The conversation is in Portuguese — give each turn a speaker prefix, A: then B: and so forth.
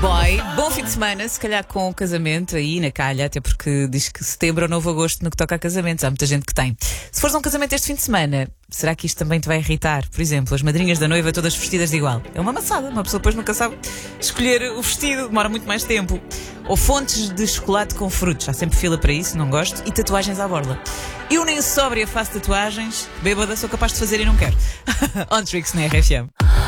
A: Boy, bom fim de semana, se calhar com o casamento aí na calha, até porque diz que setembro é o novo agosto no que toca a casamentos, há muita gente que tem. Se fores a um casamento este fim de semana, será que isto também te vai irritar? Por exemplo, as madrinhas da noiva todas vestidas de igual. É uma maçada, uma pessoa depois nunca sabe escolher o vestido, demora muito mais tempo. Ou fontes de chocolate com frutos, há sempre fila para isso, não gosto, e tatuagens à borla. Eu nem sóbria faço tatuagens, bêbada sou capaz de fazer e não quero. On Tricks na RFM.